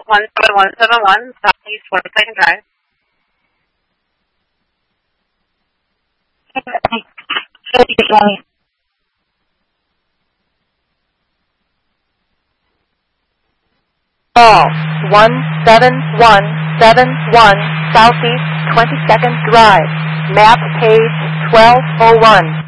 17171 Southeast 42nd Drive. Call 17171 Southeast 22nd Drive. Map page 1201.